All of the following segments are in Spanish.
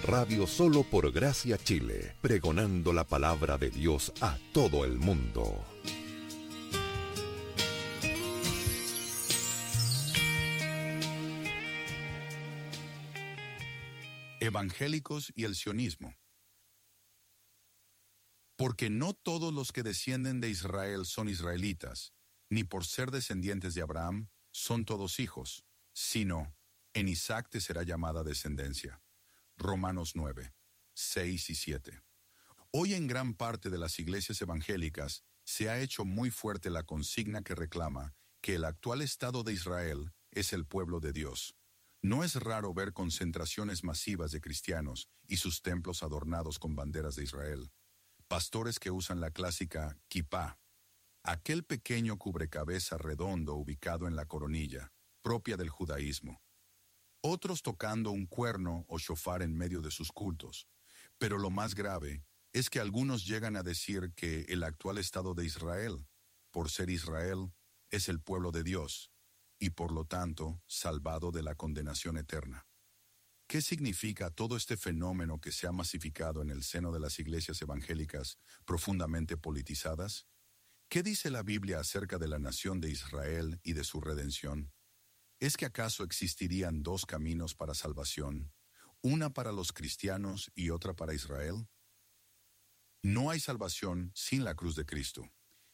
radio solo por Gracia Chile, pregonando la palabra de Dios a todo el mundo. Evangélicos y el sionismo. Porque no todos los que descienden de Israel son israelitas, ni por ser descendientes de Abraham son todos hijos, sino en Isaac te será llamada descendencia. Romanos 9, 6 y 7. Hoy en gran parte de las iglesias evangélicas se ha hecho muy fuerte la consigna que reclama que el actual Estado de Israel es el pueblo de Dios. No es raro ver concentraciones masivas de cristianos y sus templos adornados con banderas de Israel. Pastores que usan la clásica kipá, aquel pequeño cubrecabeza redondo ubicado en la coronilla, propia del judaísmo. Otros tocando un cuerno o shofar en medio de sus cultos. Pero lo más grave es que algunos llegan a decir que el actual Estado de Israel, por ser Israel, es el pueblo de Dios, y por lo tanto, salvado de la condenación eterna. ¿Qué significa todo este fenómeno que se ha masificado en el seno de las iglesias evangélicas profundamente politizadas? ¿Qué dice la Biblia acerca de la nación de Israel y de su redención? ¿Es que acaso existirían dos caminos para salvación, una para los cristianos y otra para Israel? No hay salvación sin la cruz de Cristo.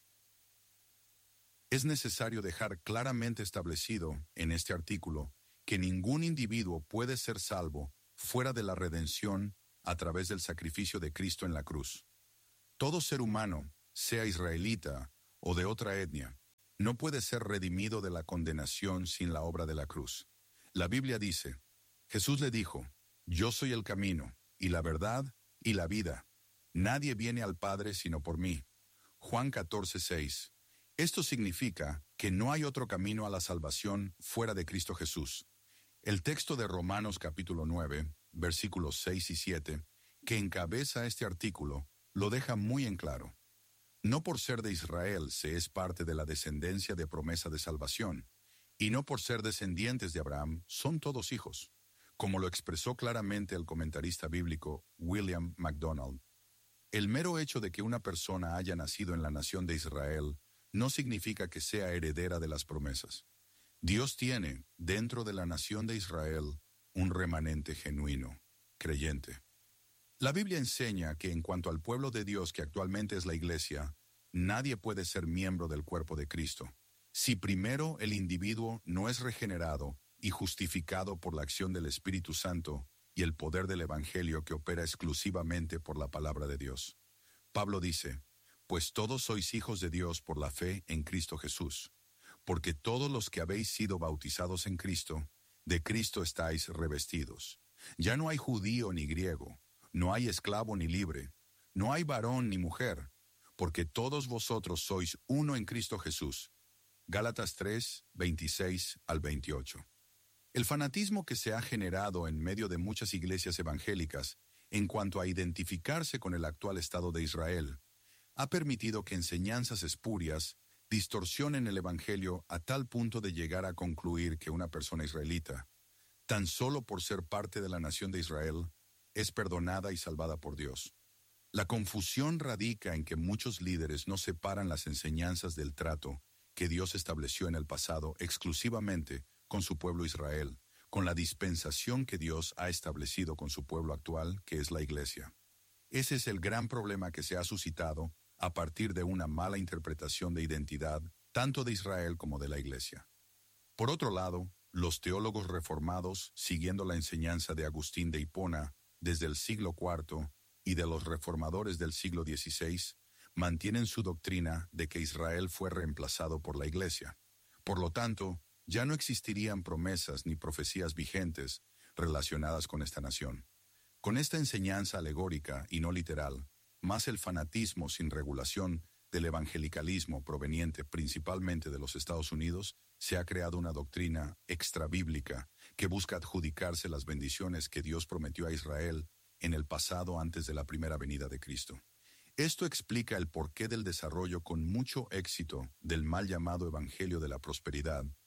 Es necesario dejar claramente establecido en este artículo que ningún individuo puede ser salvo fuera de la redención a través del sacrificio de Cristo en la cruz. Todo ser humano, sea israelita o de otra etnia, no puede ser redimido de la condenación sin la obra de la cruz. La Biblia dice, Jesús le dijo, yo soy el camino, y la verdad, y la vida. Nadie viene al Padre sino por mí. Juan 14:6. Esto significa que no hay otro camino a la salvación fuera de Cristo Jesús. El texto de Romanos capítulo 9, versículos 6 y 7, que encabeza este artículo, lo deja muy en claro. No por ser de Israel se es parte de la descendencia de promesa de salvación, y no por ser descendientes de Abraham son todos hijos, como lo expresó claramente el comentarista bíblico William MacDonald. El mero hecho de que una persona haya nacido en la nación de Israel no significa que sea heredera de las promesas. Dios tiene, dentro de la nación de Israel, un remanente genuino, creyente. La Biblia enseña que en cuanto al pueblo de Dios que actualmente es la iglesia, nadie puede ser miembro del cuerpo de Cristo, si primero el individuo no es regenerado y justificado por la acción del Espíritu Santo y el poder del Evangelio que opera exclusivamente por la palabra de Dios. Pablo dice, pues todos sois hijos de Dios por la fe en Cristo Jesús, porque todos los que habéis sido bautizados en Cristo, de Cristo estáis revestidos. Ya no hay judío ni griego, no hay esclavo ni libre, no hay varón ni mujer, porque todos vosotros sois uno en Cristo Jesús. Gálatas 3, 26 al 28. El fanatismo que se ha generado en medio de muchas iglesias evangélicas en cuanto a identificarse con el actual Estado de Israel ha permitido que enseñanzas espurias distorsionen el Evangelio a tal punto de llegar a concluir que una persona israelita, tan solo por ser parte de la nación de Israel, es perdonada y salvada por Dios. La confusión radica en que muchos líderes no separan las enseñanzas del trato que Dios estableció en el pasado exclusivamente con su pueblo Israel, con la dispensación que Dios ha establecido con su pueblo actual, que es la iglesia. Ese es el gran problema que se ha suscitado a partir de una mala interpretación de identidad, tanto de Israel como de la iglesia. Por otro lado, los teólogos reformados, siguiendo la enseñanza de Agustín de Hipona desde el siglo IV y de los reformadores del siglo XVI, mantienen su doctrina de que Israel fue reemplazado por la iglesia. Por lo tanto, ya no existirían promesas ni profecías vigentes relacionadas con esta nación. Con esta enseñanza alegórica y no literal, más el fanatismo sin regulación del evangelicalismo proveniente principalmente de los Estados Unidos, se ha creado una doctrina extrabíblica que busca adjudicarse las bendiciones que Dios prometió a Israel en el pasado antes de la primera venida de Cristo. Esto explica el porqué del desarrollo con mucho éxito del mal llamado Evangelio de la Prosperidad,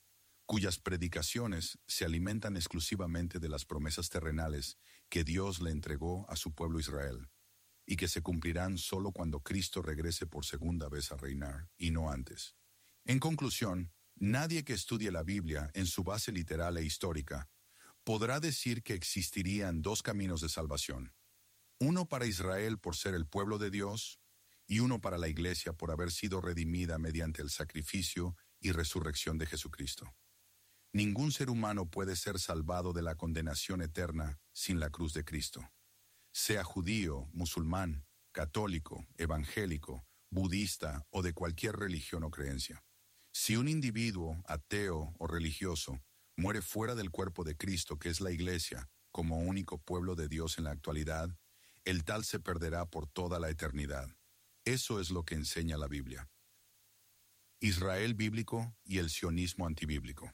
cuyas predicaciones se alimentan exclusivamente de las promesas terrenales que Dios le entregó a su pueblo Israel, y que se cumplirán solo cuando Cristo regrese por segunda vez a reinar, y no antes. En conclusión, nadie que estudie la Biblia en su base literal e histórica podrá decir que existirían dos caminos de salvación, uno para Israel por ser el pueblo de Dios, y uno para la Iglesia por haber sido redimida mediante el sacrificio y resurrección de Jesucristo. Ningún ser humano puede ser salvado de la condenación eterna sin la cruz de Cristo. Sea judío, musulmán, católico, evangélico, budista o de cualquier religión o creencia. Si un individuo, ateo o religioso, muere fuera del cuerpo de Cristo, que es la Iglesia, como único pueblo de Dios en la actualidad, el tal se perderá por toda la eternidad. Eso es lo que enseña la Biblia. Israel bíblico y el sionismo antibíblico.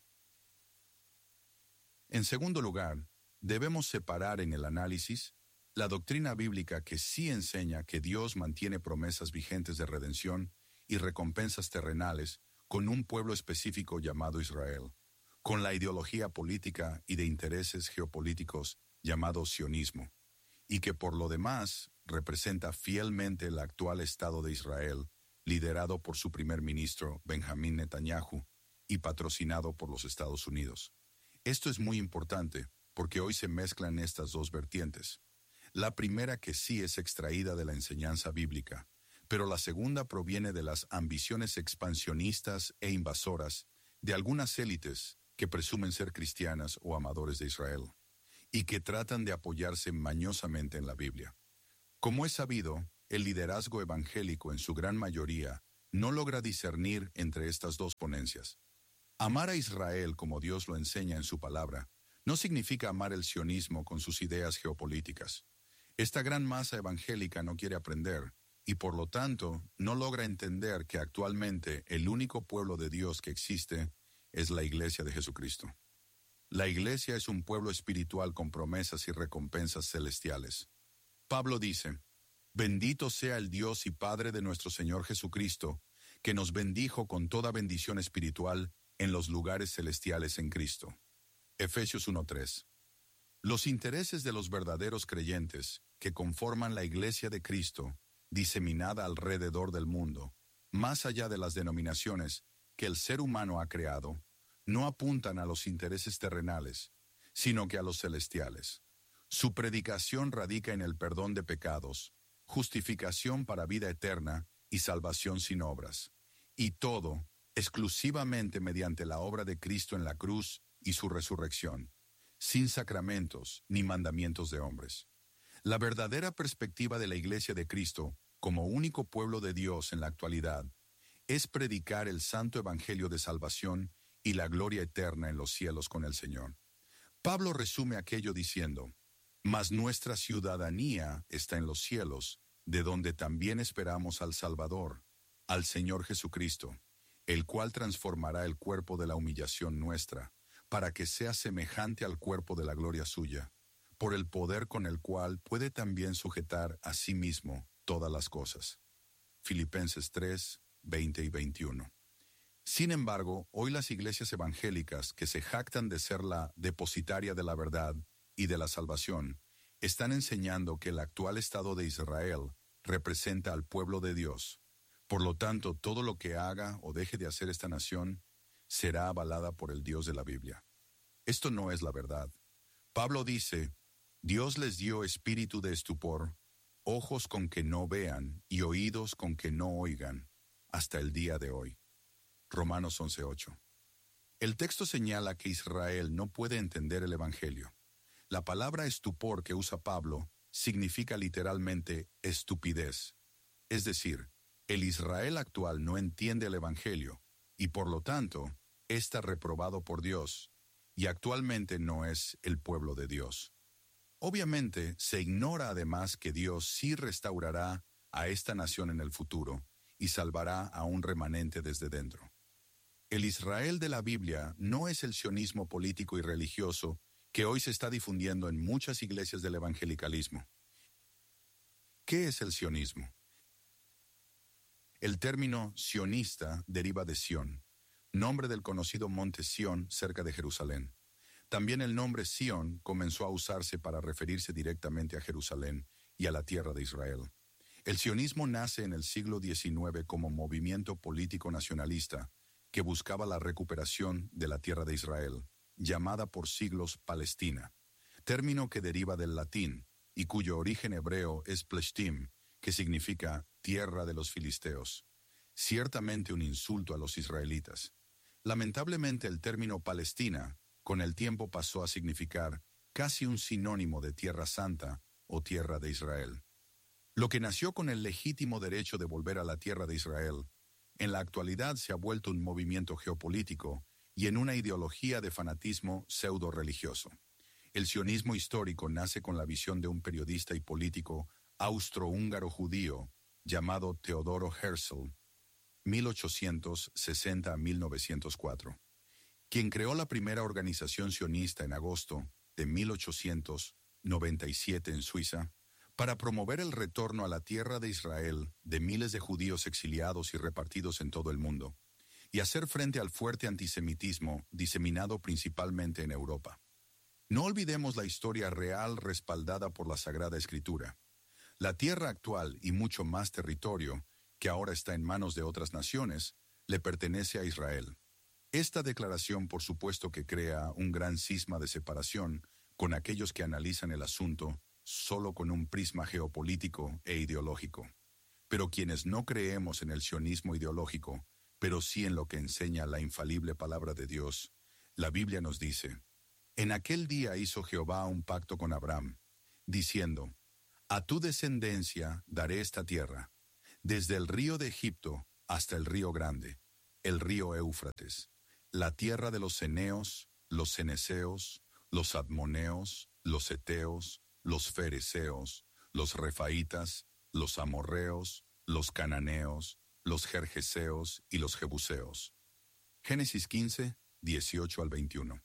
En segundo lugar, debemos separar en el análisis la doctrina bíblica que sí enseña que Dios mantiene promesas vigentes de redención y recompensas terrenales con un pueblo específico llamado Israel, con la ideología política y de intereses geopolíticos llamado sionismo, y que por lo demás representa fielmente el actual Estado de Israel, liderado por su primer ministro Benjamín Netanyahu y patrocinado por los Estados Unidos. Esto es muy importante porque hoy se mezclan estas dos vertientes. La primera que sí es extraída de la enseñanza bíblica, pero la segunda proviene de las ambiciones expansionistas e invasoras de algunas élites que presumen ser cristianas o amadores de Israel, y que tratan de apoyarse mañosamente en la Biblia. Como es sabido, el liderazgo evangélico en su gran mayoría no logra discernir entre estas dos ponencias. Amar a Israel como Dios lo enseña en su palabra no significa amar el sionismo con sus ideas geopolíticas. Esta gran masa evangélica no quiere aprender y por lo tanto no logra entender que actualmente el único pueblo de Dios que existe es la Iglesia de Jesucristo. La Iglesia es un pueblo espiritual con promesas y recompensas celestiales. Pablo dice: «Bendito sea el Dios y Padre de nuestro Señor Jesucristo, que nos bendijo con toda bendición espiritual en los lugares celestiales en Cristo». Efesios 1:3. Los intereses de los verdaderos creyentes, que conforman la Iglesia de Cristo, diseminada alrededor del mundo, más allá de las denominaciones que el ser humano ha creado, no apuntan a los intereses terrenales, sino que a los celestiales. Su predicación radica en el perdón de pecados, justificación para vida eterna y salvación sin obras, y todo exclusivamente mediante la obra de Cristo en la cruz y su resurrección, sin sacramentos ni mandamientos de hombres. La verdadera perspectiva de la Iglesia de Cristo, como único pueblo de Dios en la actualidad, es predicar el santo evangelio de salvación y la gloria eterna en los cielos con el Señor. Pablo resume aquello diciendo: «Mas nuestra ciudadanía está en los cielos, de donde también esperamos al Salvador, al Señor Jesucristo, el cual transformará el cuerpo de la humillación nuestra, para que sea semejante al cuerpo de la gloria suya, por el poder con el cual puede también sujetar a sí mismo todas las cosas». Filipenses 3, 20 y 21. Sin embargo, hoy las iglesias evangélicas, que se jactan de ser la depositaria de la verdad y de la salvación, están enseñando que el actual Estado de Israel representa al pueblo de Dios. Por lo tanto, todo lo que haga o deje de hacer esta nación será avalada por el Dios de la Biblia. Esto no es la verdad. Pablo dice: «Dios les dio espíritu de estupor, ojos con que no vean y oídos con que no oigan, hasta el día de hoy». Romanos 11:8. El texto señala que Israel no puede entender el Evangelio. La palabra estupor que usa Pablo significa literalmente estupidez. Es decir, el Israel actual no entiende el Evangelio y por lo tanto está reprobado por Dios y actualmente no es el pueblo de Dios. Obviamente se ignora además que Dios sí restaurará a esta nación en el futuro y salvará a un remanente desde dentro. El Israel de la Biblia no es el sionismo político y religioso que hoy se está difundiendo en muchas iglesias del evangelicalismo. ¿Qué es el sionismo? El término sionista deriva de Sión, nombre del conocido monte Sión cerca de Jerusalén. También el nombre Sión comenzó a usarse para referirse directamente a Jerusalén y a la tierra de Israel. El sionismo nace en el siglo XIX como movimiento político nacionalista que buscaba la recuperación de la tierra de Israel, llamada por siglos Palestina, término que deriva del latín y cuyo origen hebreo es pleshtim, que significa tierra de los filisteos, ciertamente un insulto a los israelitas. Lamentablemente el término Palestina con el tiempo pasó a significar casi un sinónimo de Tierra Santa o Tierra de Israel. Lo que nació con el legítimo derecho de volver a la Tierra de Israel, en la actualidad se ha vuelto un movimiento geopolítico y en una ideología de fanatismo pseudo-religioso. El sionismo histórico nace con la visión de un periodista y político austrohúngaro judío llamado Teodoro Herzl, 1860 a 1904, quien creó la primera organización sionista en agosto de 1897 en Suiza para promover el retorno a la tierra de Israel de miles de judíos exiliados y repartidos en todo el mundo, y hacer frente al fuerte antisemitismo diseminado principalmente en Europa. No olvidemos la historia real respaldada por la Sagrada Escritura. La tierra actual y mucho más territorio, que ahora está en manos de otras naciones, le pertenece a Israel. Esta declaración, por supuesto, que crea un gran cisma de separación con aquellos que analizan el asunto solo con un prisma geopolítico e ideológico. Pero quienes no creemos en el sionismo ideológico, pero sí en lo que enseña la infalible palabra de Dios, la Biblia nos dice: en aquel día hizo Jehová un pacto con Abraham, diciendo: a tu descendencia daré esta tierra, desde el río de Egipto hasta el río grande, el río Éufrates, la tierra de los ceneos, los ceneseos, los admoneos, los heteos, los fereceos, los refaitas, los amorreos, los cananeos, los gergeseos y los jebuseos. Génesis 15, 18 al 21.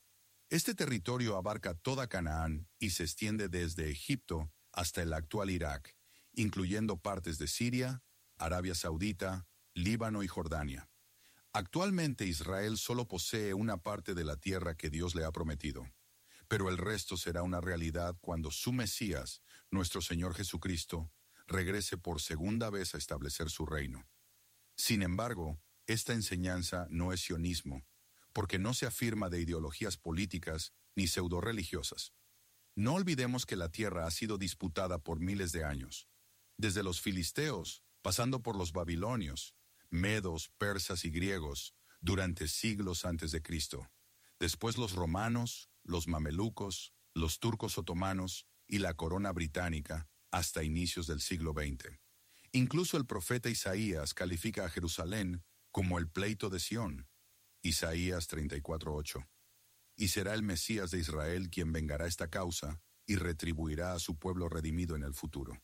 Este territorio abarca toda Canaán y se extiende desde Egipto hasta el actual Irak, incluyendo partes de Siria, Arabia Saudita, Líbano y Jordania. Actualmente Israel solo posee una parte de la tierra que Dios le ha prometido, pero el resto será una realidad cuando su Mesías, nuestro Señor Jesucristo, regrese por segunda vez a establecer su reino. Sin embargo, esta enseñanza no es sionismo, porque no se afirma de ideologías políticas ni pseudo-religiosas. No olvidemos que la tierra ha sido disputada por miles de años, desde los filisteos, pasando por los babilonios, medos, persas y griegos, durante siglos antes de Cristo. Después los romanos, los mamelucos, los turcos otomanos y la corona británica hasta inicios del siglo XX. Incluso el profeta Isaías califica a Jerusalén como el pleito de Sión. Isaías 34:8. Y será el Mesías de Israel quien vengará esta causa y retribuirá a su pueblo redimido en el futuro.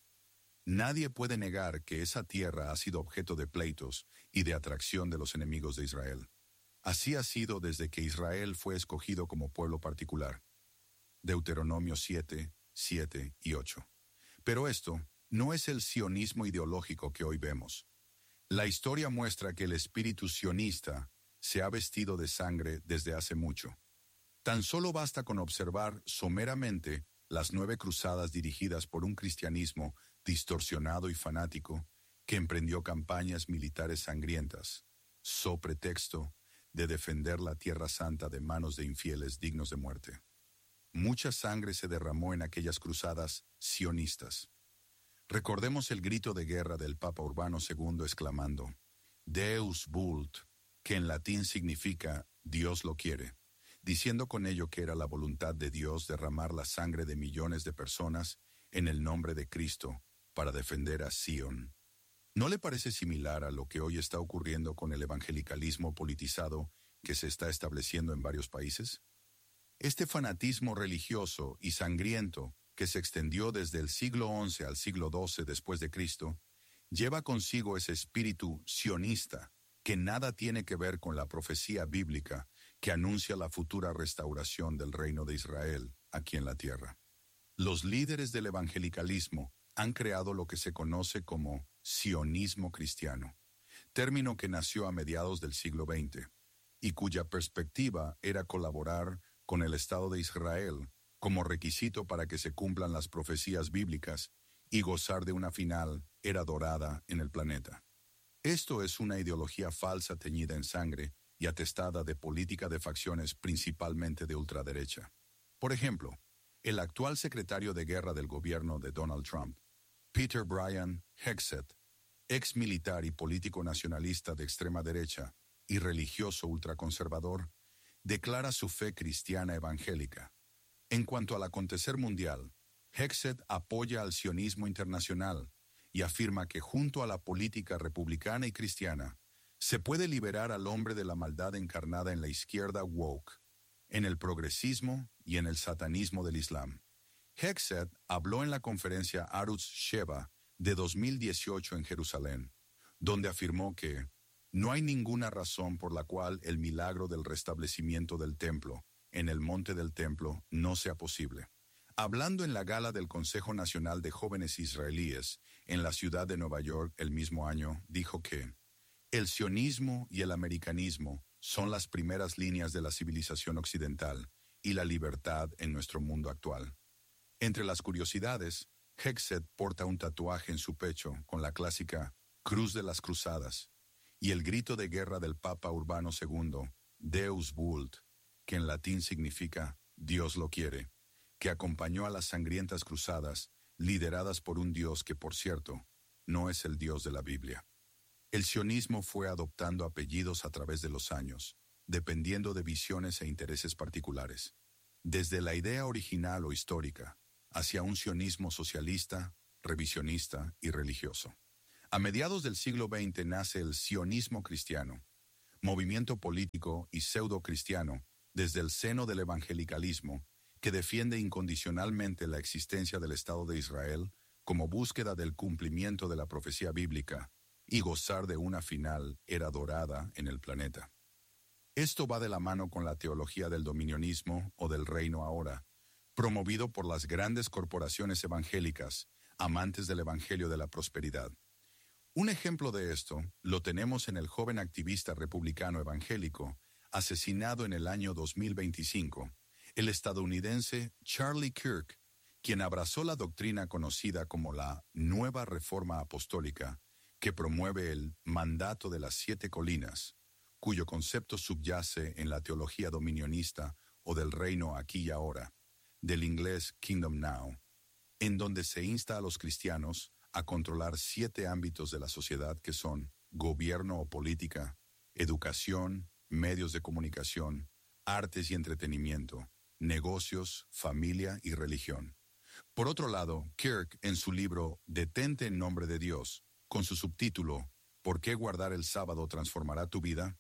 Nadie puede negar que esa tierra ha sido objeto de pleitos y de atracción de los enemigos de Israel. Así ha sido desde que Israel fue escogido como pueblo particular. Deuteronomio 7, 7 y 8. Pero esto no es el sionismo ideológico que hoy vemos. La historia muestra que el espíritu sionista se ha vestido de sangre desde hace mucho. Tan solo basta con observar someramente las 9 cruzadas dirigidas por un cristianismo distorsionado y fanático que emprendió campañas militares sangrientas, so pretexto de defender la Tierra Santa de manos de infieles dignos de muerte. Mucha sangre se derramó en aquellas cruzadas sionistas. Recordemos el grito de guerra del Papa Urbano II exclamando: Deus vult, que en latín significa Dios lo quiere, diciendo con ello que era la voluntad de Dios derramar la sangre de millones de personas en el nombre de Cristo para defender a Sion. ¿No le parece similar a lo que hoy está ocurriendo con el evangelicalismo politizado que se está estableciendo en varios países? Este fanatismo religioso y sangriento que se extendió desde el siglo XI al siglo XII después de Cristo, lleva consigo ese espíritu sionista que nada tiene que ver con la profecía bíblica que anuncia la futura restauración del reino de Israel aquí en la tierra. Los líderes del evangelicalismo han creado lo que se conoce como sionismo cristiano, término que nació a mediados del siglo XX, y cuya perspectiva era colaborar con el Estado de Israel como requisito para que se cumplan las profecías bíblicas y gozar de una final era dorada en el planeta. Esto es una ideología falsa teñida en sangre y atestada de política de facciones principalmente de ultraderecha. Por ejemplo, el actual secretario de guerra del gobierno de Donald Trump, Peter Brian Hegseth, ex militar y político nacionalista de extrema derecha y religioso ultraconservador, declara su fe cristiana evangélica. En cuanto al acontecer mundial, Hegseth apoya al sionismo internacional y afirma que junto a la política republicana y cristiana, se puede liberar al hombre de la maldad encarnada en la izquierda woke, en el progresismo y en el satanismo del Islam. Hegseth habló en la conferencia Arutz Sheva de 2018 en Jerusalén, donde afirmó que no hay ninguna razón por la cual el milagro del restablecimiento del templo en el monte del templo no sea posible. Hablando en la gala del Consejo Nacional de Jóvenes Israelíes en la ciudad de Nueva York el mismo año, dijo que el sionismo y el americanismo son las primeras líneas de la civilización occidental y la libertad en nuestro mundo actual. Entre las curiosidades, Hegseth porta un tatuaje en su pecho con la clásica Cruz de las Cruzadas y el grito de guerra del Papa Urbano II, Deus vult, que en latín significa Dios lo quiere, que acompañó a las sangrientas cruzadas lideradas por un Dios que, por cierto, no es el Dios de la Biblia. El sionismo fue adoptando apellidos a través de los años, dependiendo de visiones e intereses particulares, desde la idea original o histórica, hacia un sionismo socialista, revisionista y religioso. A mediados del siglo XX nace el sionismo cristiano, movimiento político y pseudo-cristiano desde el seno del evangelicalismo que defiende incondicionalmente la existencia del Estado de Israel como búsqueda del cumplimiento de la profecía bíblica y gozar de una final era dorada en el planeta. Esto va de la mano con la teología del dominionismo o del reino ahora, promovido por las grandes corporaciones evangélicas, amantes del evangelio de la prosperidad. Un ejemplo de esto lo tenemos en el joven activista republicano evangélico, asesinado en el año 2025, el estadounidense Charlie Kirk, quien abrazó la doctrina conocida como la Nueva Reforma Apostólica, que promueve el mandato de las 7 colinas, cuyo concepto subyace en la teología dominionista o del reino aquí y ahora, del inglés Kingdom Now, en donde se insta a los cristianos a controlar 7 ámbitos de la sociedad que son gobierno o política, educación, medios de comunicación, artes y entretenimiento, negocios, familia y religión. Por otro lado, Kirk, en su libro Detente en nombre de Dios, con su subtítulo ¿Por qué guardar el sábado transformará tu vida?,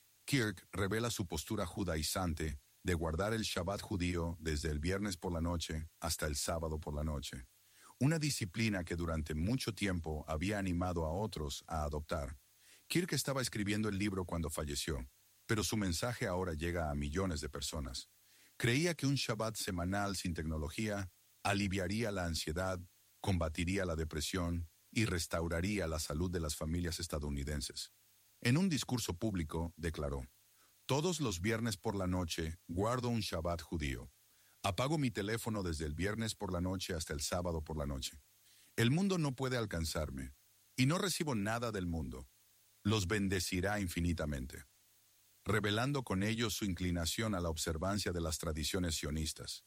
Kirk revela su postura judaizante de guardar el Shabbat judío desde el viernes por la noche hasta el sábado por la noche, una disciplina que durante mucho tiempo había animado a otros a adoptar. Kirk estaba escribiendo el libro cuando falleció, pero su mensaje ahora llega a millones de personas. Creía que un Shabbat semanal sin tecnología aliviaría la ansiedad, combatiría la depresión y restauraría la salud de las familias estadounidenses. En un discurso público declaró: todos los viernes por la noche guardo un Shabbat judío. Apago mi teléfono desde el viernes por la noche hasta el sábado por la noche. El mundo no puede alcanzarme, y no recibo nada del mundo. Los bendecirá infinitamente, revelando con ello su inclinación a la observancia de las tradiciones sionistas.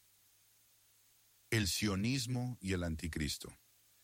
El sionismo y el anticristo.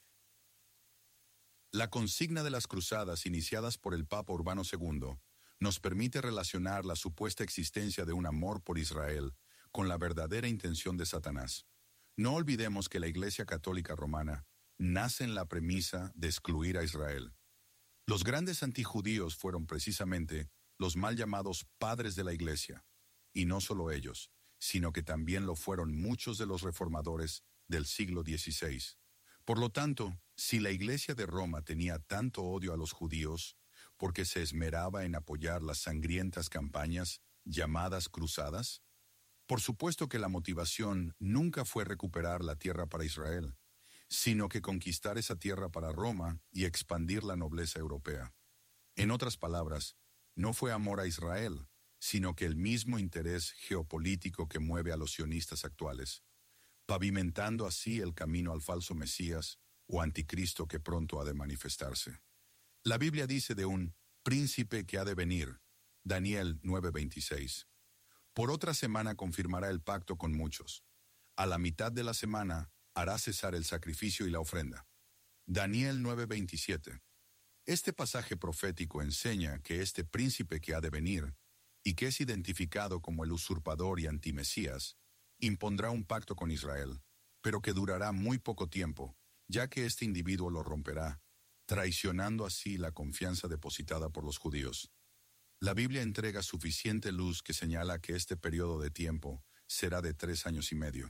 La consigna de las cruzadas iniciadas por el Papa Urbano II nos permite relacionar la supuesta existencia de un amor por Israel con la verdadera intención de Satanás. No olvidemos que la Iglesia Católica Romana nace en la premisa de excluir a Israel. Los grandes antijudíos fueron precisamente los mal llamados padres de la Iglesia, y no solo ellos, sino que también lo fueron muchos de los reformadores del siglo XVI. Por lo tanto, si la Iglesia de Roma tenía tanto odio a los judíos porque se esmeraba en apoyar las sangrientas campañas llamadas cruzadas, por supuesto que la motivación nunca fue recuperar la tierra para Israel, sino que conquistar esa tierra para Roma y expandir la nobleza europea. En otras palabras, no fue amor a Israel, sino que el mismo interés geopolítico que mueve a los sionistas actuales, pavimentando así el camino al falso Mesías o anticristo que pronto ha de manifestarse. La Biblia dice de un príncipe que ha de venir, Daniel 9:26. Por otra semana confirmará el pacto con muchos. A la mitad de la semana hará cesar el sacrificio y la ofrenda. Daniel 9:27. Este pasaje profético enseña que este príncipe que ha de venir, y que es identificado como el usurpador y antimesías, impondrá un pacto con Israel, pero que durará muy poco tiempo, ya que este individuo lo romperá, traicionando así la confianza depositada por los judíos. La Biblia entrega suficiente luz que señala que este periodo de tiempo será de 3 años y medio.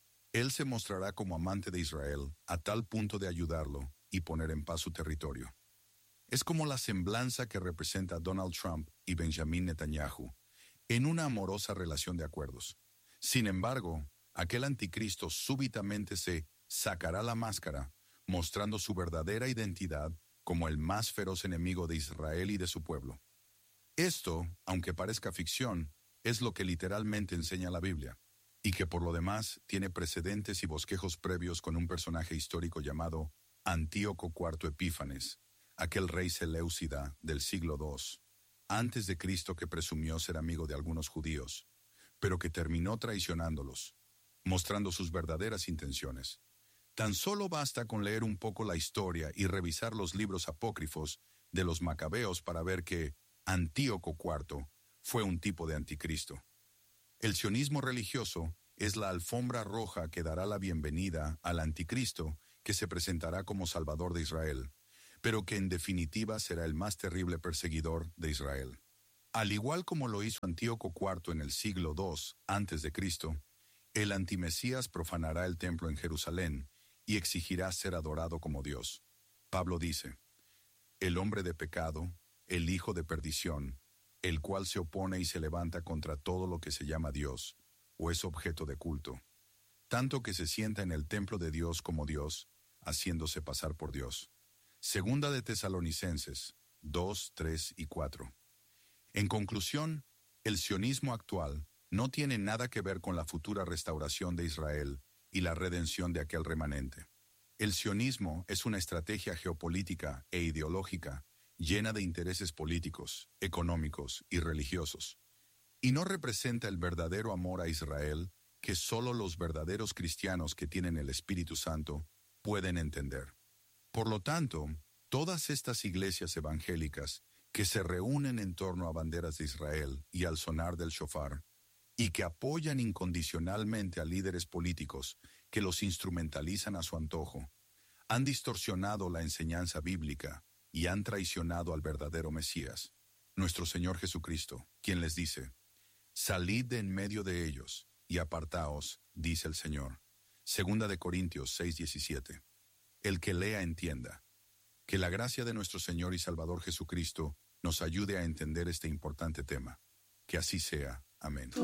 Él se mostrará como amante de Israel a tal punto de ayudarlo y poner en paz su territorio. Es como la semblanza que representa Donald Trump y Benjamin Netanyahu en una amorosa relación de acuerdos. Sin embargo, aquel anticristo súbitamente se sacará la máscara, mostrando su verdadera identidad como el más feroz enemigo de Israel y de su pueblo. Esto, aunque parezca ficción, es lo que literalmente enseña la Biblia, y que por lo demás tiene precedentes y bosquejos previos con un personaje histórico llamado Antíoco IV Epífanes, aquel rey seleucida del siglo II, antes de Cristo, que presumió ser amigo de algunos judíos, pero que terminó traicionándolos, mostrando sus verdaderas intenciones. Tan solo basta con leer un poco la historia y revisar los libros apócrifos de los macabeos para ver que Antíoco IV fue un tipo de anticristo. El sionismo religioso es la alfombra roja que dará la bienvenida al anticristo que se presentará como salvador de Israel, pero que en definitiva será el más terrible perseguidor de Israel. Al igual como lo hizo Antíoco IV en el siglo II a.C., el antimesías profanará el templo en Jerusalén y exigirá ser adorado como Dios. Pablo dice: el hombre de pecado, el hijo de perdición, el cual se opone y se levanta contra todo lo que se llama Dios, o es objeto de culto, tanto que se sienta en el templo de Dios como Dios, haciéndose pasar por Dios. Segunda de Tesalonicenses 2, 3 y 4. En conclusión, el sionismo actual no tiene nada que ver con la futura restauración de Israel y la redención de aquel remanente. El sionismo es una estrategia geopolítica e ideológica llena de intereses políticos, económicos y religiosos, y no representa el verdadero amor a Israel que solo los verdaderos cristianos que tienen el Espíritu Santo pueden entender. Por lo tanto, todas estas iglesias evangélicas que se reúnen en torno a banderas de Israel y al sonar del shofar, y que apoyan incondicionalmente a líderes políticos que los instrumentalizan a su antojo, han distorsionado la enseñanza bíblica y han traicionado al verdadero Mesías, nuestro Señor Jesucristo, quien les dice: salid de en medio de ellos y apartaos, dice el Señor. Segunda de Corintios 6:17. El que lea entienda. Que la gracia de nuestro Señor y Salvador Jesucristo nos ayude a entender este importante tema. Que así sea. Amén.